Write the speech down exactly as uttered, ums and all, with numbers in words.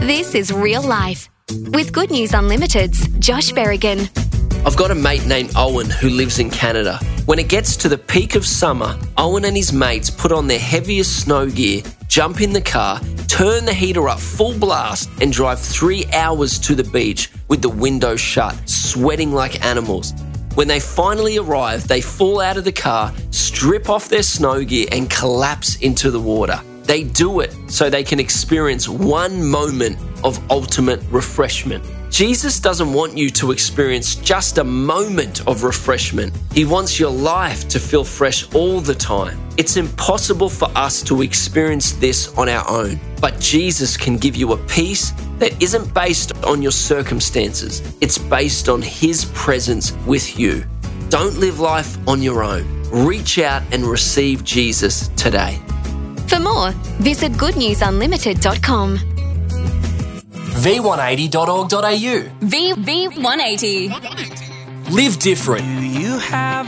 This is Real Life with Good News Unlimited's Josh Berrigan. I've got a mate named Owen who lives in Canada. When it gets to the peak of summer, Owen and his mates put on their heaviest snow gear, jump in the car, turn the heater up full blast and drive three hours to the beach with the window shut, sweating like animals. When they finally arrive, they fall out of the car, strip off their snow gear and collapse into the water. They do it so they can experience one moment of ultimate refreshment. Jesus doesn't want you to experience just a moment of refreshment. He wants your life to feel fresh all the time. It's impossible for us to experience this on our own, but Jesus can give you a peace that isn't based on your circumstances. It's based on His presence with you. Don't live life on your own. Reach out and receive Jesus today. For more, visit good news unlimited dot com. v one eighty dot org dot a u. V V one eighty. Live different. You have